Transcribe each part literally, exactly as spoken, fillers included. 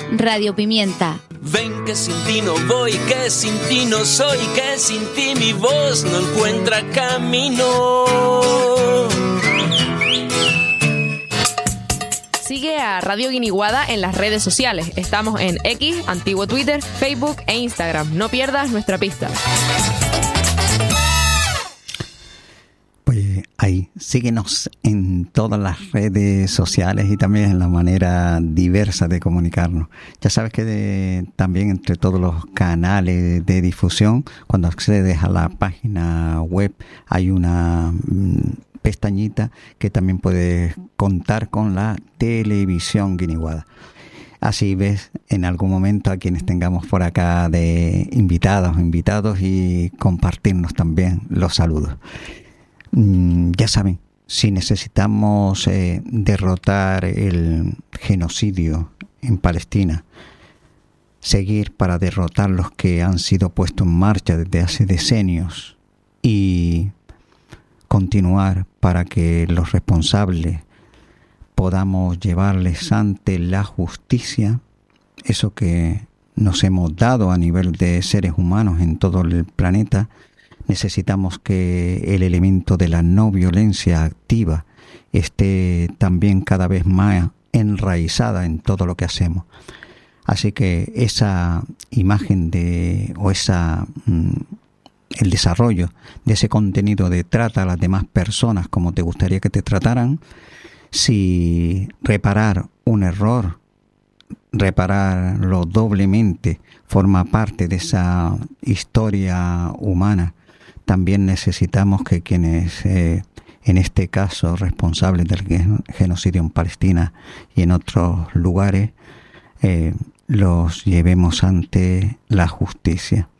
Radio Pimienta. Ven que sin ti no voy, que sin ti no soy, que sin ti mi voz no encuentra camino. Sigue a Radio Guiniguada en las redes sociales. Estamos en X, antiguo Twitter, Facebook e Instagram. No pierdas nuestra pista. Pues ahí, síguenos en todas las redes sociales y también en la manera diversa de comunicarnos. Ya sabes que de, también entre todos los canales de difusión, cuando accedes a la página web hay una mmm, pestañita que también puedes contar con la televisión guiniguada. Así ves en algún momento a quienes tengamos por acá de invitados, invitados y compartirnos también los saludos. Ya saben, si necesitamos eh, derrotar el genocidio en Palestina, seguir para derrotar los que han sido puestos en marcha desde hace decenios y continuar para que los responsables podamos llevarles ante la justicia, eso que nos hemos dado a nivel de seres humanos en todo el planeta. Necesitamos que el elemento de la no violencia activa esté también cada vez más enraizada en todo lo que hacemos. Así que esa imagen de o esa mm, el desarrollo de ese contenido de trata a las demás personas como te gustaría que te trataran, si reparar un error, repararlo doblemente, forma parte de esa historia humana, también necesitamos que quienes, eh, en este caso, responsables del genocidio en Palestina y en otros lugares, eh, los llevemos ante la justicia.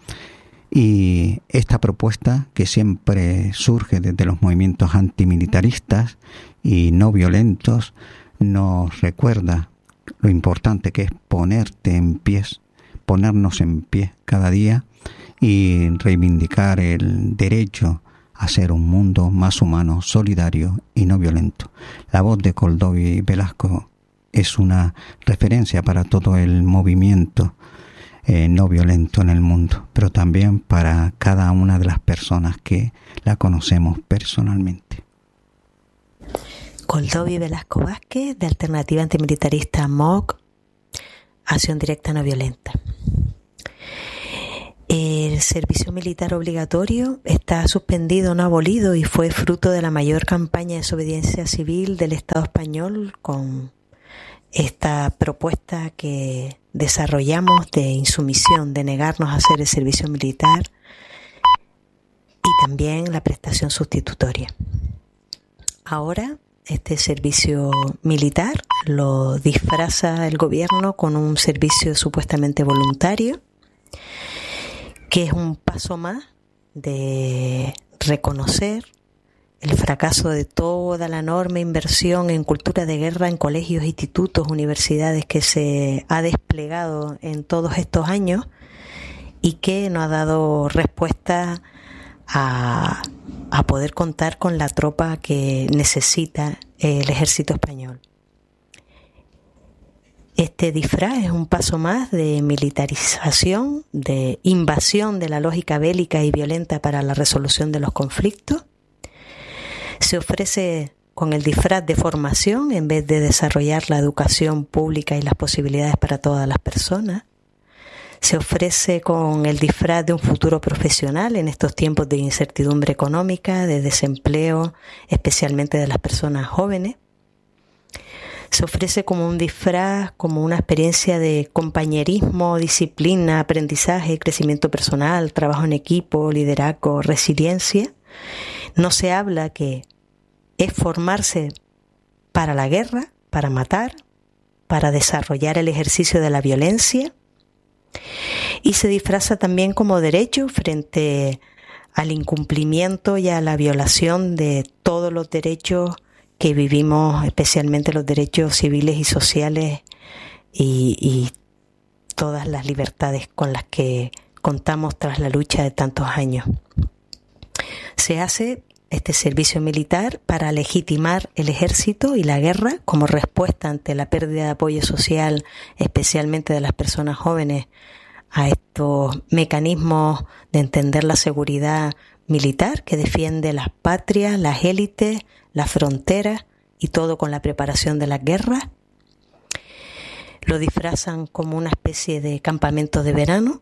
Y esta propuesta, que siempre surge desde los movimientos antimilitaristas y no violentos, nos recuerda lo importante que es ponerte en pie, ponernos en pie cada día y reivindicar el derecho a ser un mundo más humano, solidario y no violento. La voz de Coldovi Velasco es una referencia para todo el movimiento eh, no violento en el mundo, pero también para cada una de las personas que la conocemos personalmente. Coldovi Velasco Vázquez, de Alternativa Antimilitarista M O C, Acción Directa No Violenta. El servicio militar obligatorio está suspendido, no abolido, y fue fruto de la mayor campaña de desobediencia civil del Estado español con esta propuesta que desarrollamos de insumisión, de negarnos a hacer el servicio militar y también la prestación sustitutoria. Ahora este servicio militar lo disfraza el gobierno con un servicio supuestamente voluntario, que es un paso más de reconocer el fracaso de toda la enorme inversión en cultura de guerra en colegios, institutos, universidades que se ha desplegado en todos estos años y que no ha dado respuesta a, a poder contar con la tropa que necesita el ejército español. Este disfraz es un paso más de militarización, de invasión de la lógica bélica y violenta para la resolución de los conflictos. Se ofrece con el disfraz de formación en vez de desarrollar la educación pública y las posibilidades para todas las personas. Se ofrece con el disfraz de un futuro profesional en estos tiempos de incertidumbre económica, de desempleo, especialmente de las personas jóvenes. Se ofrece como un disfraz, como una experiencia de compañerismo, disciplina, aprendizaje, crecimiento personal, trabajo en equipo, liderazgo, resiliencia. No se habla que es formarse para la guerra, para matar, para desarrollar el ejercicio de la violencia, y se disfraza también como derecho frente al incumplimiento y a la violación de todos los derechos que vivimos, especialmente los derechos civiles y sociales y, y todas las libertades con las que contamos tras la lucha de tantos años. Se hace este servicio militar para legitimar el ejército y la guerra como respuesta ante la pérdida de apoyo social, especialmente de las personas jóvenes, a estos mecanismos de entender la seguridad militar que defiende las patrias, las élites, las fronteras y todo con la preparación de las guerras. Lo disfrazan como una especie de campamento de verano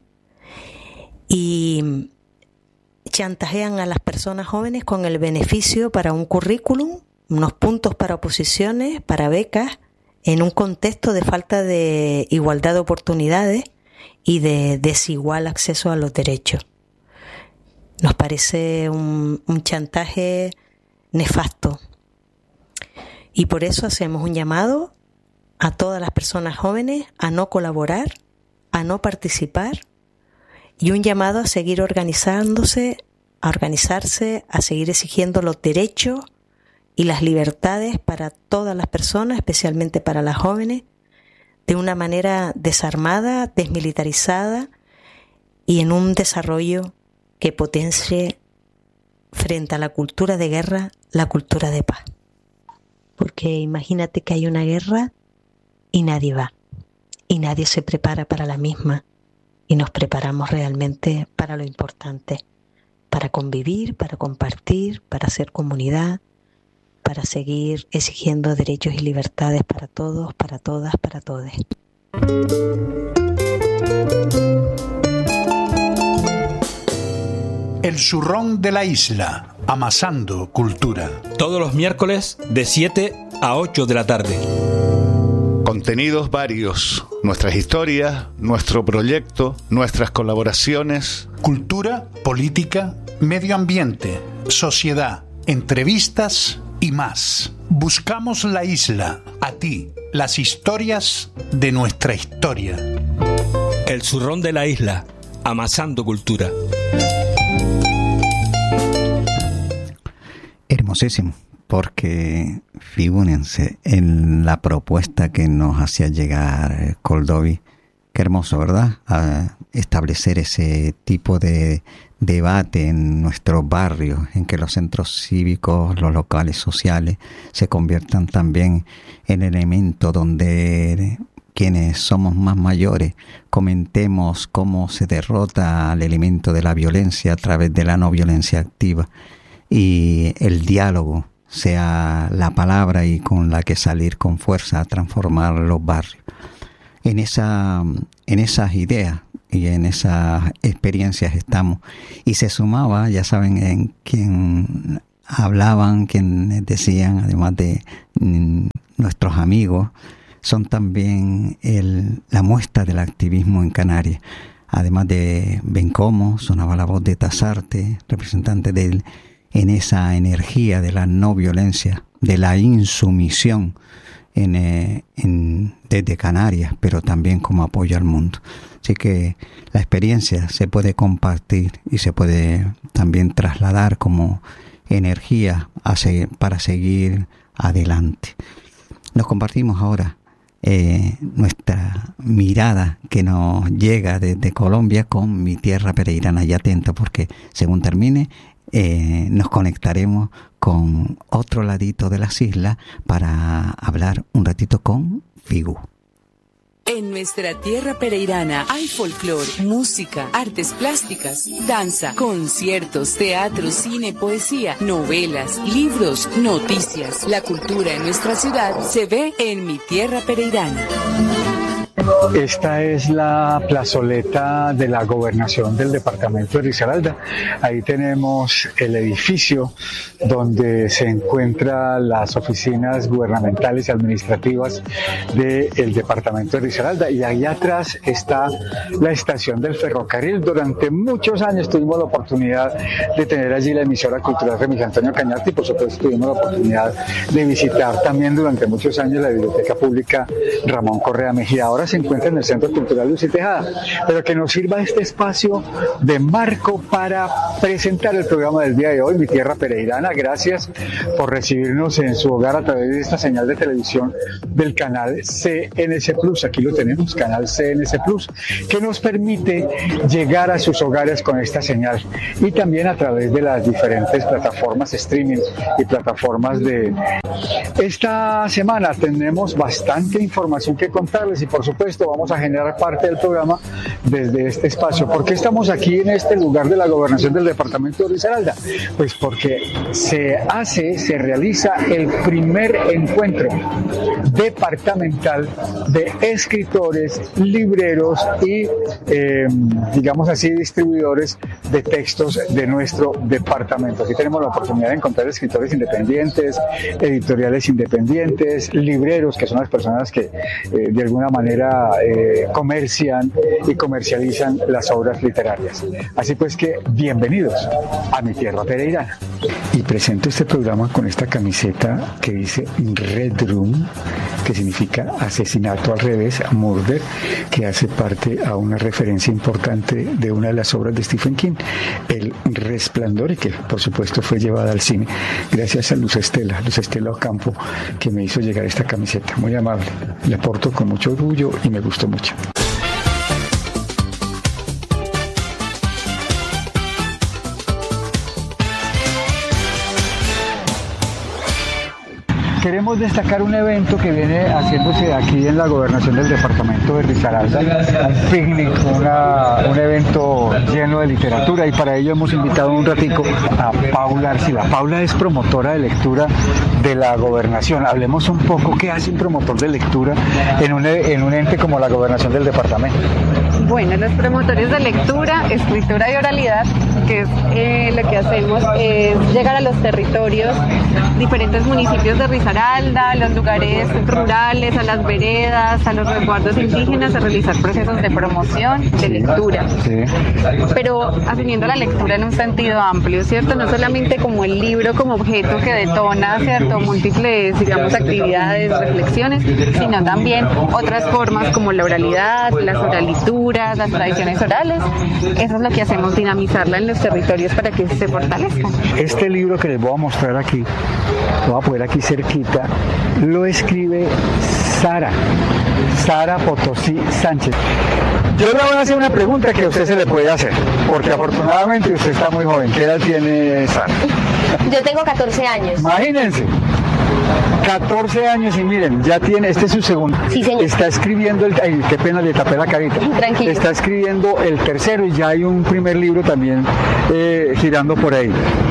y chantajean a las personas jóvenes con el beneficio para un currículum, unos puntos para oposiciones, para becas, en un contexto de falta de igualdad de oportunidades y de desigual acceso a los derechos. Nos parece un, un chantaje nefasto y por eso hacemos un llamado a todas las personas jóvenes a no colaborar, a no participar, y un llamado a seguir organizándose, a organizarse, a seguir exigiendo los derechos y las libertades para todas las personas, especialmente para las jóvenes, de una manera desarmada, desmilitarizada y en un desarrollo que potencie frente a la cultura de guerra, la cultura de paz. Porque imagínate que hay una guerra y nadie va, y nadie se prepara para la misma, y nos preparamos realmente para lo importante, para convivir, para compartir, para hacer comunidad, para seguir exigiendo derechos y libertades para todos, para todas, para todes. El zurrón de la isla, amasando cultura. Todos los miércoles de siete a ocho de la tarde. Contenidos varios, nuestras historias, nuestro proyecto, nuestras colaboraciones. Cultura, política, medio ambiente, sociedad, entrevistas y más. Buscamos la isla, a ti, las historias de nuestra historia. El zurrón de la isla, amasando cultura. Hermosísimo. Porque figúrense en la propuesta que nos hacía llegar Koldovi. Qué hermoso, ¿verdad? A establecer ese tipo de debate en nuestros barrios, en que los centros cívicos, los locales sociales, se conviertan también en elementos donde quienes somos más mayores comentemos cómo se derrota al elemento de la violencia a través de la no violencia activa y el diálogo sea la palabra y con la que salir con fuerza a transformar los barrios. En esa, en esas ideas y en esas experiencias estamos. Y se sumaba, ya saben, en quien hablaban, quienes decían, además de mm, nuestros amigos, son también el, la muestra del activismo en Canarias. Además de Bencomo, sonaba la voz de Tasarte, representante del en esa energía de la no violencia, de la insumisión en, eh, en, desde Canarias, pero también como apoyo al mundo. Así que la experiencia se puede compartir y se puede también trasladar como energía a se, para seguir adelante. Nos compartimos ahora eh, nuestra mirada que nos llega desde Colombia con Mi Tierra Pereirana. Y atento porque según termine Eh, nos conectaremos con otro ladito de las islas para hablar un ratito con Figu. En nuestra tierra pereirana hay folclore, música, artes plásticas, danza, conciertos, teatro, cine, poesía, novelas, libros, noticias. La cultura en nuestra ciudad se ve en Mi Tierra Pereirana. Esta es la plazoleta de la gobernación del departamento de Risaralda. Ahí tenemos el edificio donde se encuentran las oficinas gubernamentales y administrativas del departamento de Risaralda. Y ahí atrás está la estación del ferrocarril. Durante muchos años tuvimos la oportunidad de tener allí la emisora cultural Remigio Antonio Cañarte y por supuesto tuvimos la oportunidad de visitar también durante muchos años la biblioteca pública Ramón Correa Mejía. Ahora se se encuentra en el Centro Cultural Luz y Tejada, pero que nos sirva este espacio de marco para presentar el programa del día de hoy, Mi Tierra Pereirana. Gracias por recibirnos en su hogar a través de esta señal de televisión del canal C N S Plus. Aquí lo tenemos, canal C N S Plus, que nos permite llegar a sus hogares con esta señal, y también a través de las diferentes plataformas streaming y plataformas de... Esta semana tenemos bastante información que contarles, y por supuesto vamos a generar parte del programa desde este espacio. ¿Por qué estamos aquí en este lugar de la gobernación del departamento de Risaralda? Pues porque se hace, se realiza el primer encuentro departamental de escritores, libreros y eh, digamos así distribuidores de textos de nuestro departamento. Aquí tenemos la oportunidad de encontrar escritores independientes, editoriales independientes, libreros, que son las personas que eh, de alguna manera eh, comercian y comercializan las obras literarias. Así pues que bienvenidos a Mi Tierra Pereirana. Y presento este programa con esta camiseta que dice Red Room, que significa asesinato al revés, murder, que hace parte a una referencia importante de una de las obras de Stephen King, El Resplandor, y que por supuesto fue llevada al cine gracias a Luz Estela, Luz Estela Ocampo, que me hizo llegar esta camiseta. Muy amable, la porto con mucho orgullo y me gustó mucho. Queremos destacar un evento que viene haciéndose aquí en la gobernación del departamento de Risaralda, un picnic, una, un evento lleno de literatura, y para ello hemos invitado un ratico a Paula Arcila. Paula es promotora de lectura de la gobernación. Hablemos un poco, ¿qué hace un promotor de lectura en un, en un ente como la gobernación del departamento? Bueno, los promotores de lectura, escritura y oralidad, que es eh, lo que hacemos es llegar a los territorios, diferentes municipios de Risaralda, a los lugares rurales, a las veredas, a los resguardos indígenas, a realizar procesos de promoción de lectura. Sí. Pero asumiendo la lectura en un sentido amplio, ¿cierto? No solamente como el libro como objeto que detona, ¿cierto?, múltiples, digamos, actividades, reflexiones, sino también otras formas como la oralidad, las oralituras, las tradiciones orales. Eso es lo que hacemos, dinamizarla en los territorios para que se fortalezcan. Este libro que les voy a mostrar aquí, lo voy a poner aquí cerquita, lo escribe Sara, Sara Potosí Sánchez. Yo le voy a hacer una pregunta que a usted se le puede hacer, porque afortunadamente usted está muy joven. ¿Qué edad tiene Sara? Yo tengo catorce años. Imagínense. catorce años y miren, ya tiene, este es su segundo. Sí, señor. Está escribiendo, el, ay, qué pena, le tapé la carita. Tranquilo. Está escribiendo el tercero y ya hay un primer libro también eh, girando por ahí.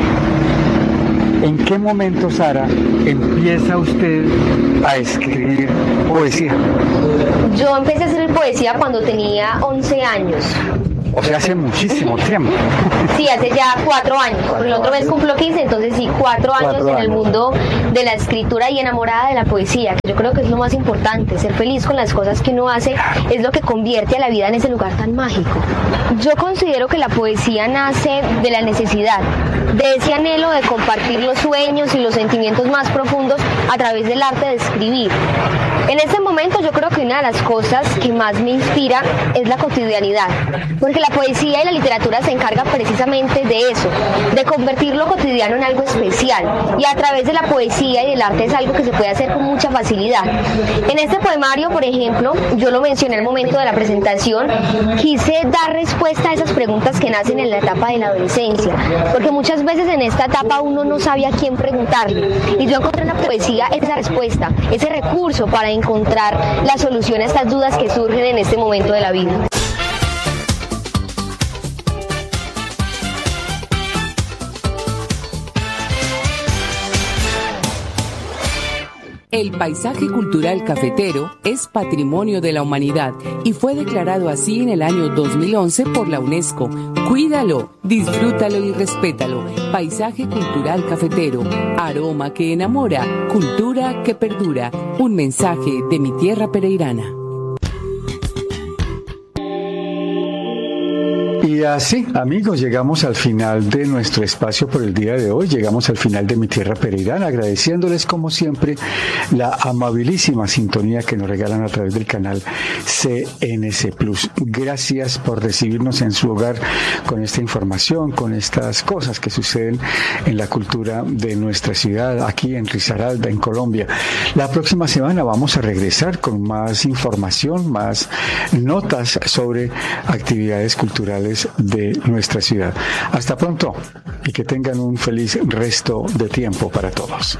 ¿En qué momento, Sara, empieza usted a escribir poesía? Yo empecé a hacer poesía cuando tenía once años. O sea, hace muchísimo tiempo. Sí, hace ya cuatro años. Porque la otra vez cumplo quince, entonces sí, cuatro años cuatro en años. El mundo de la escritura y enamorada de la poesía, que yo creo que es lo más importante. Ser feliz con las cosas que uno hace es lo que convierte a la vida en ese lugar tan mágico. Yo considero que la poesía nace de la necesidad, de ese anhelo de compartir los sueños y los sentimientos más profundos a través del arte de escribir. En este momento yo creo que una de las cosas que más me inspira es la cotidianidad, porque la poesía y la literatura se encargan precisamente de eso, de convertir lo cotidiano en algo especial, y a través de la poesía y del arte es algo que se puede hacer con mucha facilidad. En este poemario, por ejemplo, yo lo mencioné al momento de la presentación, quise dar respuesta a esas preguntas que nacen en la etapa de la adolescencia, porque muchas veces en esta etapa uno no sabe a quién preguntarle, y yo encontré en la poesía esa respuesta, ese recurso para encontrar la solución a estas dudas que surgen en este momento de la vida. El paisaje cultural cafetero es Patrimonio de la Humanidad y fue declarado así en el año dos mil once por la UNESCO. Cuídalo, disfrútalo y respétalo. Paisaje cultural cafetero, aroma que enamora, cultura que perdura. Un mensaje de Mi Tierra Pereirana. Y así, amigos, llegamos al final de nuestro espacio por el día de hoy. Llegamos al final de Mi Tierra Pereirana, agradeciéndoles como siempre la amabilísima sintonía que nos regalan a través del canal C N C Plus. Gracias por recibirnos en su hogar con esta información, con estas cosas que suceden en la cultura de nuestra ciudad, aquí en Risaralda, en Colombia. La próxima semana vamos a regresar con más información, más notas sobre actividades culturales de nuestra ciudad. Hasta pronto y que tengan un feliz resto de tiempo para todos.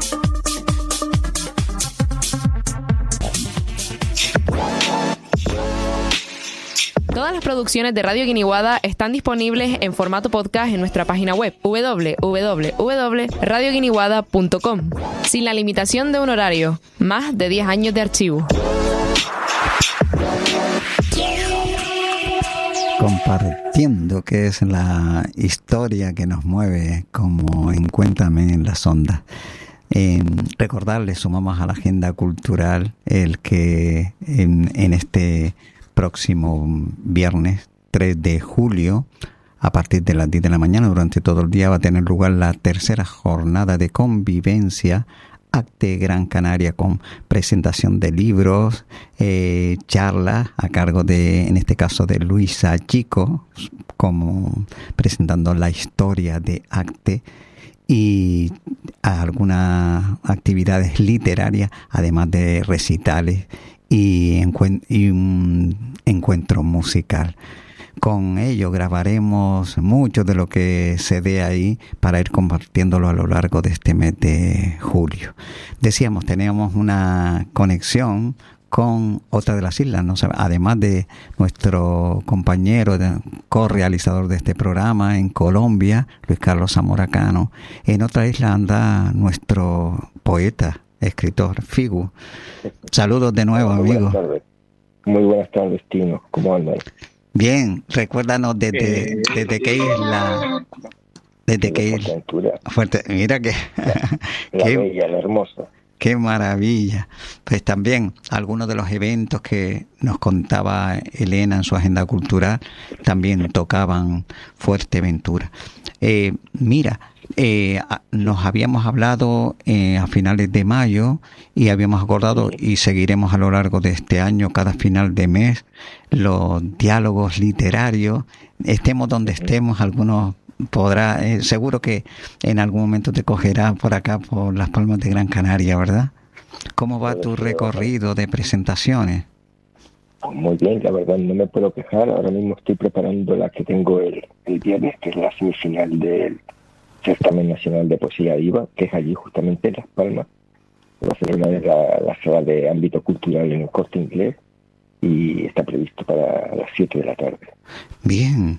Todas las producciones de Radio Guiniguada están disponibles en formato podcast en nuestra página web doble u doble u doble u punto radio guiniguada punto com, sin la limitación de un horario, más de diez años de archivo. Compartiendo qué es la historia que nos mueve como en Cuéntame en las Ondas. Eh, recordarles, sumamos a la agenda cultural el que en, en este próximo viernes tres de julio, a partir de las diez de la mañana, durante todo el día, va a tener lugar la tercera jornada de convivencia Acte Gran Canaria, con presentación de libros, eh, charlas a cargo de, en este caso, de Luisa Chico, como presentando la historia de Acte, y algunas actividades literarias, además de recitales y, encuen- y un encuentro musical. Con ello grabaremos mucho de lo que se dé ahí para ir compartiéndolo a lo largo de este mes de julio. Decíamos, teníamos una conexión con otra de las islas, ¿no? Además de nuestro compañero, de, co-realizador de este programa en Colombia, Luis Carlos Zamora Cano. En otra isla anda nuestro poeta, escritor, Figu. Saludos de nuevo, Muy amigo. Buenas tardes. Muy buenas tardes, Tino. ¿Cómo andan? Bien, recuérdanos desde, Eh, desde qué isla, desde qué isla. Fuerte, mira que, La qué, bella, la hermosa. qué maravilla. Pues también algunos de los eventos que nos contaba Elena en su agenda cultural también tocaban Fuerteventura. Eh, mira, eh, nos habíamos hablado eh, a finales de mayo y habíamos acordado, y seguiremos a lo largo de este año, cada final de mes, los diálogos literarios. Estemos donde estemos, algunos podrá, eh, seguro que en algún momento te cogerá por acá, por las Palmas de Gran Canaria, ¿verdad? ¿Cómo va tu recorrido de presentaciones? Pues muy bien, la verdad no me puedo quejar. Ahora mismo estoy preparando la que tengo el, el viernes, que es la semifinal del Certamen Nacional de Poesía I V A, que es allí justamente en Las Palmas. Va a ser una de la, la sala de ámbito cultural en el Corte Inglés y está previsto para las siete de la tarde. Bien.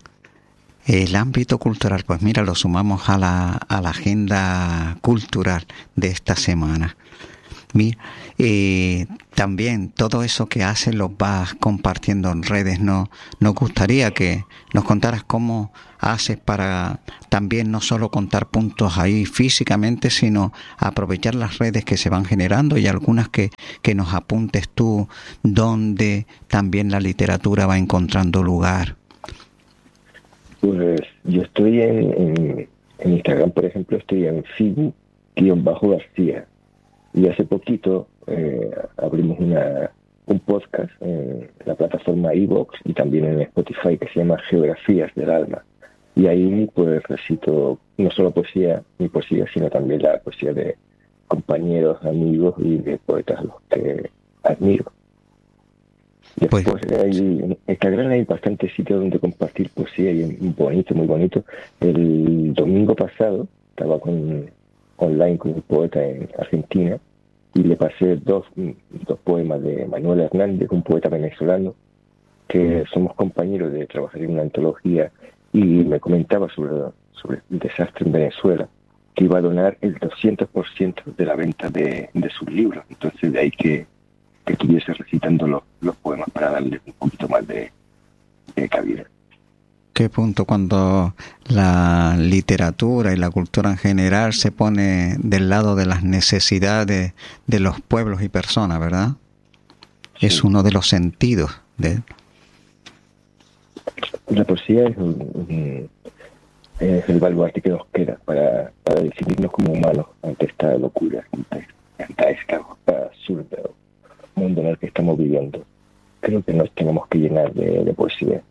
El ámbito cultural, pues mira, lo sumamos a la, a la agenda cultural de esta semana. Mira, eh, también todo eso que haces lo vas compartiendo en redes, ¿no? Nos gustaría que nos contaras cómo haces para también no solo contar puntos ahí físicamente, sino aprovechar las redes que se van generando y algunas que, que nos apuntes tú, donde también la literatura va encontrando lugar. Pues yo estoy en, en, en Instagram, por ejemplo, estoy en Figu-García. Y hace poquito eh, abrimos una, un podcast en la plataforma iVoox y también en Spotify, que se llama Geografías del Alma. Y ahí pues recito no solo poesía, mi poesía, sino también la poesía de compañeros, amigos y de poetas a los que admiro. Después pues, hay, en Instagram hay bastantes sitios donde compartir poesía y es bonito, muy bonito. El domingo pasado estaba con... online con un poeta en Argentina y le pasé dos, dos poemas de Manuel Hernández, un poeta venezolano, que somos compañeros de trabajar en una antología, y me comentaba sobre, sobre el desastre en Venezuela, que iba a donar el doscientos por ciento de la venta de, de sus libros. Entonces de ahí que, que estuviese recitando los, los poemas para darle un poquito más de, de cabida. ¿Qué punto cuando la literatura y la cultura en general se pone del lado de las necesidades de los pueblos y personas, ¿verdad? Sí. Es uno de los sentidos de... la poesía es, un, un, es el baluarte que nos queda para, para decidirnos como humanos ante esta locura, ante, ante este absurdo mundo en el que estamos viviendo. Creo que nos tenemos que llenar de, de poesía.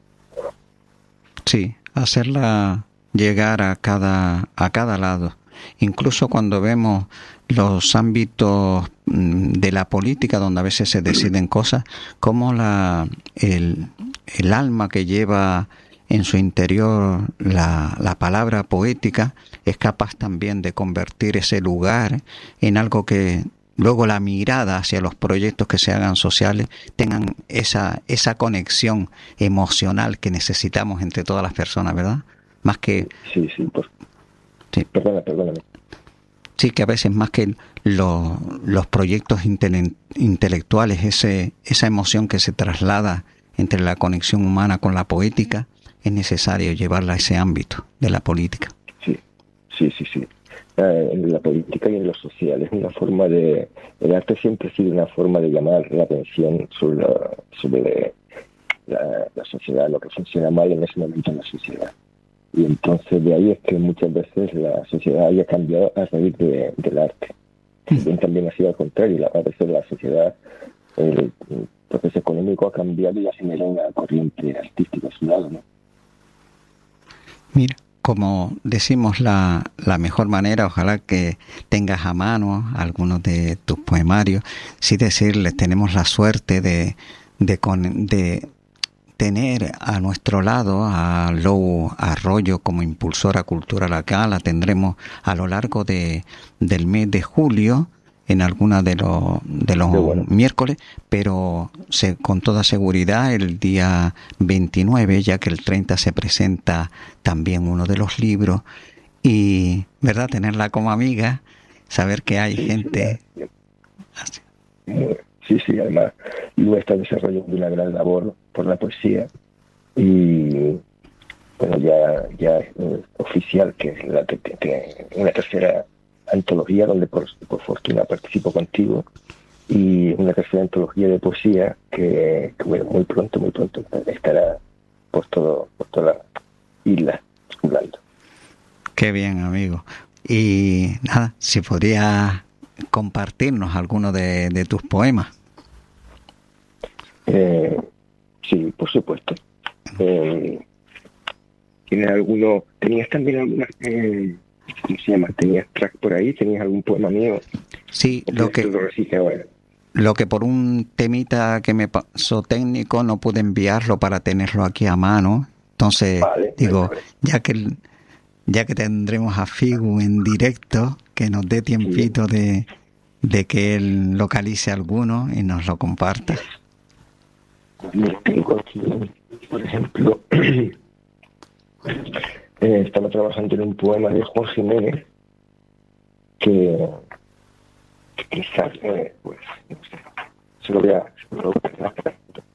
Sí, hacerla llegar a cada a cada lado. Incluso cuando vemos los ámbitos de la política donde a veces se deciden cosas, como la el, el alma que lleva en su interior la, la palabra poética es capaz también de convertir ese lugar en algo que luego la mirada hacia los proyectos que se hagan sociales tengan esa esa conexión emocional que necesitamos entre todas las personas, ¿verdad? Más que... Sí, sí, por... sí. Perdona, perdóname. Sí, que a veces más que lo, los proyectos intele- intelectuales, ese esa emoción que se traslada entre la conexión humana con la poética, es necesario llevarla a ese ámbito de la política. Sí, sí, sí, sí. Eh, en la política y en lo social es una forma de... El arte siempre ha sido una forma de llamar la atención sobre la, sobre la, la sociedad, lo que funciona mal en ese momento en la sociedad. Y entonces de ahí es que muchas veces la sociedad haya cambiado a raíz de, del arte. Bien, también ha sido al contrario, a veces la sociedad, el, el proceso económico ha cambiado y ha generado una corriente artística a su lado, ¿no? Mira, como decimos, la, la mejor manera, ojalá que tengas a mano algunos de tus poemarios, sí decirles, tenemos la suerte de, de, con, de tener a nuestro lado a Lou Arroyo como impulsora cultural acá. La tendremos a lo largo de del mes de julio en alguna de los de los bueno. miércoles, pero se, con toda seguridad el día veintinueve, ya que el treinta se presenta también uno de los libros, y verdad, tenerla como amiga, saber que hay sí, gente sí, así. Sí, sí, además Lu está desarrollando una gran labor por la poesía y bueno, ya ya es eh, oficial que es la, que, que, una tercera antología donde por, por fortuna participo contigo, y una tercera antología de poesía que, que bueno, muy pronto, muy pronto estará por todo, por toda la isla circulando. Qué bien, amigo. Y nada, si podría compartirnos alguno de, de tus poemas. Eh, sí, por supuesto. Eh, ¿Tienes alguno? ¿Tenías también alguna? Eh, ¿Cómo se llama? ¿Tenías track por ahí? ¿Tenías algún poema mío? Sí, lo que, lo, lo que por un temita que me pasó técnico no pude enviarlo para tenerlo aquí a mano. Entonces, vale, digo, vale, vale. ya que ya que tendremos a Figu en directo, que nos dé tiempito sí. de, de que él localice alguno y nos lo comparta. Mira, tengo aquí, por ejemplo, eh, estamos trabajando en un poema de Juan Jiménez que, que quizás, eh, pues, no sé, se lo voy a... Se lo voy a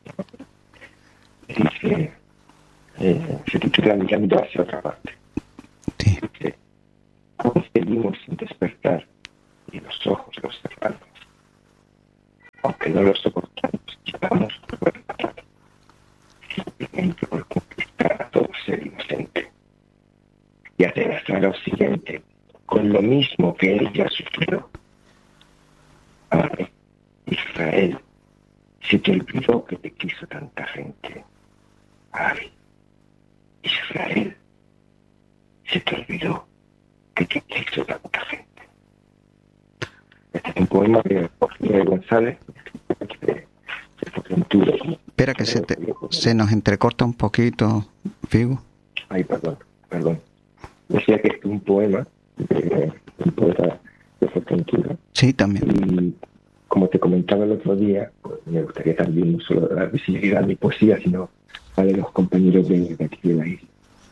dice, eh, se titula Mirando hacia otra parte. Sí. Dice, aún seguimos sin despertar y los ojos los cerramos. Aunque no los soportamos, llevamos por el pasado. Simplemente por conquistar a todo ser inocente. Y hacer lo siguiente, con lo mismo que él ya sufrió. Ay, Israel, si te olvidó que te quiso tanta gente. Ay, Israel, se te olvidó que te quiso tanta gente. Este es un poema de Jorge González, de, de Fuerteventura. Espera que se, te, se nos entrecorta un poquito, Figu. Ay, perdón, perdón. Decía que es un poema de un poeta de Fuerteventura. Sí, también. Y como te comentaba el otro día, pues me gustaría también no solo dar visibilidad a mi poesía, sino a de los compañeros de, de aquí de la isla.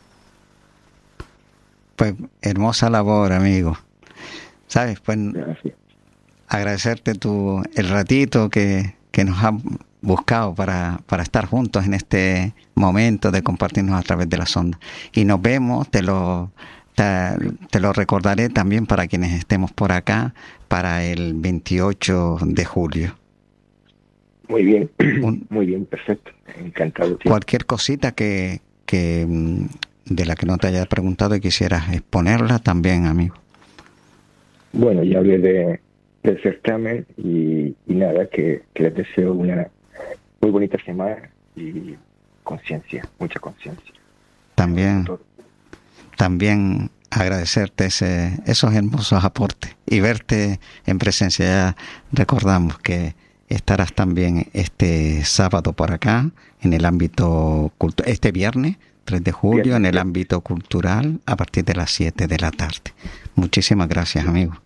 Pues hermosa labor, amigo. ¿Sabes? Pues gracias. Agradecerte tu el ratito que, que nos has buscado para, para estar juntos en este momento de compartirnos a través de las ondas. Y nos vemos, te lo, te, te lo recordaré también para quienes estemos por acá, para el veintiocho de julio. Muy bien, Un, muy bien, perfecto. Encantado. Tío. Cualquier cosita que, que de la que no te haya preguntado y quisieras exponerla también, amigo. Bueno, ya hablé de, del certamen y, y nada, que, que les deseo una muy bonita semana y conciencia, mucha conciencia. También, también agradecerte ese, esos hermosos aportes y verte en presencia. Ya recordamos que estarás también este sábado por acá en el ámbito cultural, este viernes tres de julio bien, en el bien. ámbito cultural a partir de las siete de la tarde. Muchísimas gracias, amigo.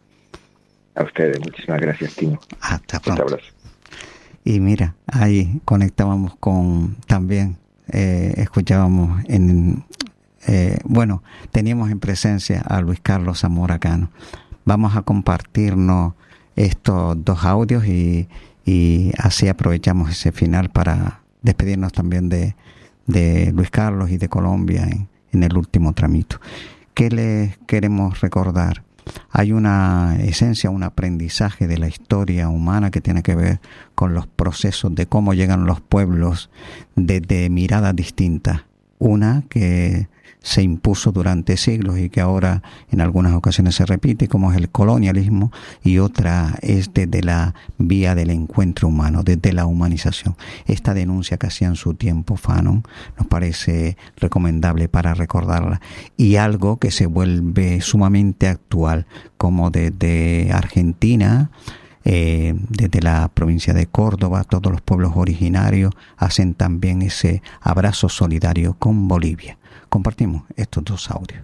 A ustedes, muchísimas gracias, Tino. Hasta pronto. Un abrazo. Y mira, ahí conectábamos con también, eh, escuchábamos en, eh, bueno, teníamos en presencia a Luis Carlos Zamora Cano. Vamos a compartirnos estos dos audios y, y así aprovechamos ese final para despedirnos también de, de Luis Carlos y de Colombia en, en el último tramito. ¿Qué les queremos recordar? Hay una esencia, un aprendizaje de la historia humana que tiene que ver con los procesos de cómo llegan los pueblos desde miradas distintas. Una que se impuso durante siglos y que ahora en algunas ocasiones se repite, como es el colonialismo, y otra es desde la vía del encuentro humano, desde la humanización. Esta denuncia que hacía en su tiempo Fanon nos parece recomendable para recordarla, y algo que se vuelve sumamente actual, como desde Argentina, Eh, desde la provincia de Córdoba, todos los pueblos originarios hacen también ese abrazo solidario con Bolivia. Compartimos estos dos audios.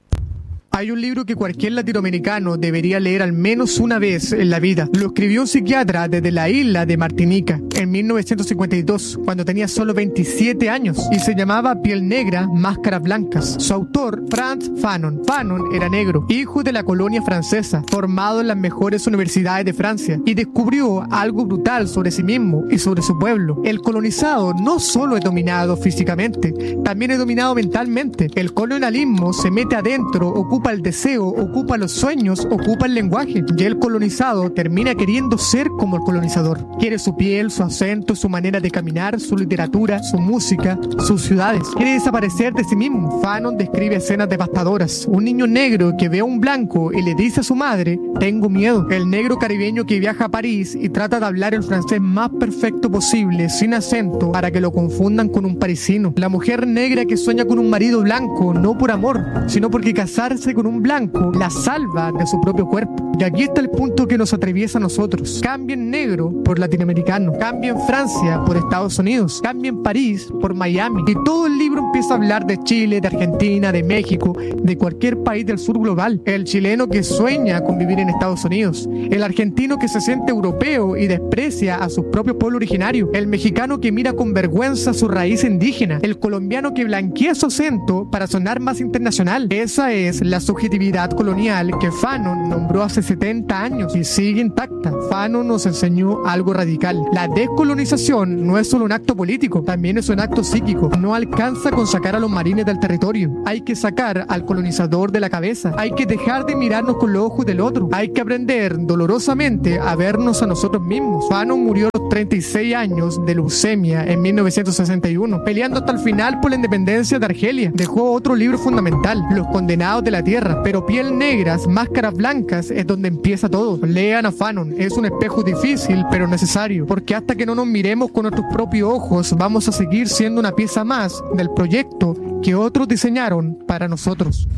Hay un libro que cualquier latinoamericano debería leer al menos una vez en la vida. Lo escribió un psiquiatra desde la isla de Martinica en mil novecientos cincuenta y dos, cuando tenía solo veintisiete años, y se llamaba Piel Negra, Máscaras Blancas. Su autor, Frantz Fanon. Fanon era negro, hijo de la colonia francesa, formado en las mejores universidades de Francia, y descubrió algo brutal sobre sí mismo y sobre su pueblo. El colonizado no solo es dominado físicamente, también es dominado mentalmente. El colonialismo se mete adentro, ocupa el deseo, ocupa los sueños, ocupa el lenguaje, y el colonizado termina queriendo ser como el colonizador. Quiere su piel, su acento, su manera de caminar, su literatura, su música, sus ciudades. Quiere desaparecer de sí mismo. Fanon describe escenas devastadoras. Un niño negro que ve a un blanco y le dice a su madre: tengo miedo. El negro caribeño que viaja a París y trata de hablar el francés más perfecto posible, sin acento, para que lo confundan con un parisino. La mujer negra que sueña con un marido blanco, no por amor, sino porque casarse con un blanco la salva de su propio cuerpo. Y aquí está el punto que nos atraviesa a nosotros. Cambien negro por latinoamericano, cambien Francia por Estados Unidos, cambien París por Miami. Y todo el libro empieza a hablar de Chile, de Argentina, de México, de cualquier país del sur global. El chileno que sueña con vivir en Estados Unidos, el argentino que se siente europeo y desprecia a su propio pueblo originario, el mexicano que mira con vergüenza su raíz indígena, el colombiano que blanquea su acento para sonar más internacional. Esa es la subjetividad colonial que Fanon nombró hace setenta años y sigue intacta. Fanon nos enseñó algo radical. La descolonización no es solo un acto político, también es un acto psíquico. No alcanza con sacar a los marines del territorio. Hay que sacar al colonizador de la cabeza. Hay que dejar de mirarnos con los ojos del otro. Hay que aprender dolorosamente a vernos a nosotros mismos. Fanon murió a los treinta y seis años de leucemia en mil novecientos sesenta y uno, peleando hasta el final por la independencia de Argelia. Dejó otro libro fundamental, Los Condenados de la Tierra, pero Piel Negras, Máscaras Blancas es donde empieza todo. Lean a Fanon, es un espejo difícil pero necesario, porque hasta que no nos miremos con nuestros propios ojos vamos a seguir siendo una pieza más del proyecto que otros diseñaron para nosotros.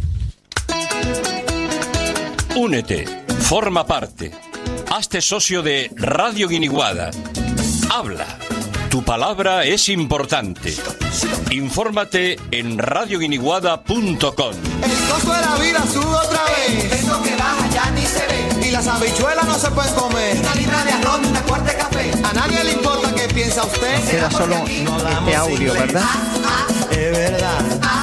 Únete, forma parte, hazte socio de Radio Guiniguada. Habla, tu palabra es importante. Infórmate en radio guiniguada punto com. El costo de la vida sube otra vez. Eso que baja ya ni se ve. Y las habichuelas no se pueden comer. Una libra de arroz, una cuarta de café. A nadie le importa qué piensa usted. Queda solo este audio, ¿verdad? Es verdad.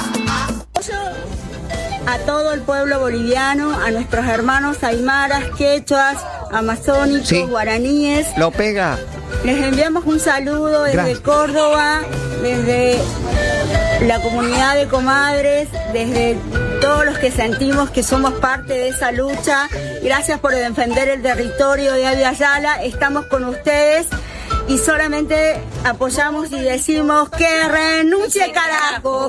A todo el pueblo boliviano, a nuestros hermanos aymaras, quechuas, amazónicos, sí, guaraníes. Lo pega. Les enviamos un saludo desde Gracias. Córdoba, desde la comunidad de comadres, desde todos los que sentimos que somos parte de esa lucha. Gracias por defender el territorio de Abya Yala. Estamos con ustedes y solamente apoyamos y decimos que renuncie, carajo.